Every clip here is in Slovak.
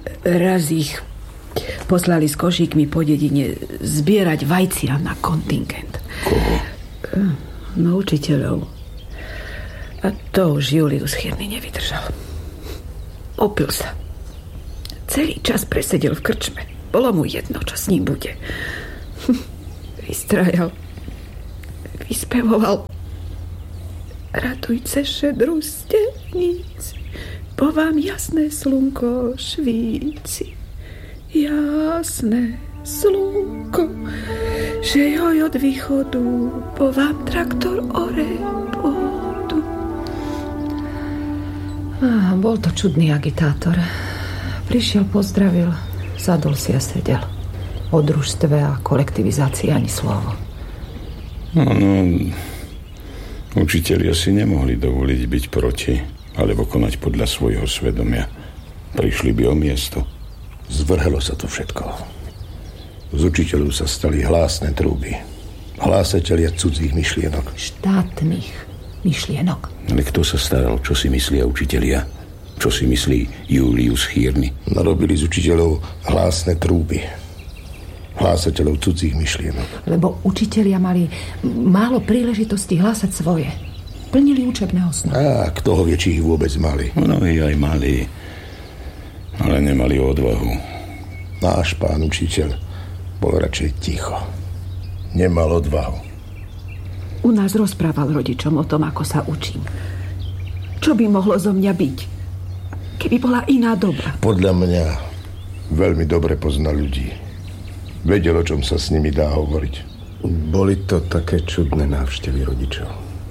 Raz ich poslali s košíkmi po dedine zbierať vajcia na kontingent. Koho? No, učiteľov. A to už Julius Chýrny nevydržal. Opil sa. Celý čas presedel v krčme. Bolo mu jedno, čo s ním bude. Vystrajal. Vyspevoval. Radujte šedrústeníci, po vám jasné slnko švíci. Jasné slnko, že joj od východu, po vám traktor ore pôdu. Bol to čudný agitátor. Prišiel, pozdravil, sadol si a sedel. O družstve a kolektivizácii ani slovo. No, učitelia si nemohli dovoliť byť proti, alebo konať podľa svojho svedomia. Prišli by o miesto. Zvrhlo sa to všetko. Z učiteľov sa stali hlásne trúby. Hlásatelia cudzích myšlienok. Štátnych myšlienok. Ale kto sa staral, čo si myslia učitelia? Čo si myslí Julius Chýrny? Narobili z učiteľov hlásne trúby. Hlásateľov cudzích myšlienok. Lebo učitelia mali málo príležitosti hlásať svoje. Plnili učebné osnovy. A kto ho vie, či ich vôbec mali? Mnohí aj mali, ale nemali odvahu. Náš pán učiteľ bol radšej ticho. Nemal odvahu. U nás rozprával rodičom o tom, ako sa učím. Čo by mohlo zo mňa byť, keby bola iná doba? Podľa mňa veľmi dobre poznal ľudí. Vedel, o čom sa s nimi dá hovoriť. Boli to také čudné návštevy rodičov.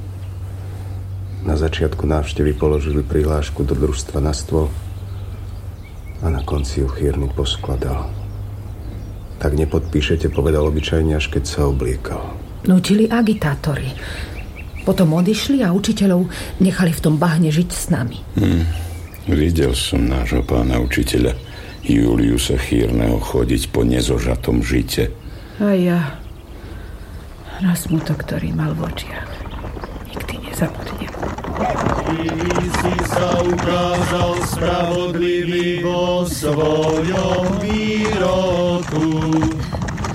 Na začiatku návštevy položili prihlášku do družstva na stôl a na konci ju Chýrny poskladal. Tak nepodpíšete, povedal obyčajne, až keď sa obliekal. Nútili agitátori. Potom odišli a učiteľov nechali v tom bahne žiť s nami. Videl som nášho pána učiteľa Juliusa Chýrneho chodiť po nezožatom žite. A ja na smutok, ktorý mal v očiach, nikdy nezabudnem. Si sa ukázal spravodlivý vo svojom výroku.